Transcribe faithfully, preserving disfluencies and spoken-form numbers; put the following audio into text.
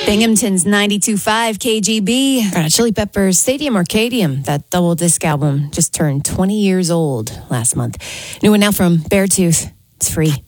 Binghamton's ninety-two point five K G B. Red Hot Chili Peppers' Stadium Arcadium, that double disc album, just turned twenty years old last month. New one now from Beartooth. It's free.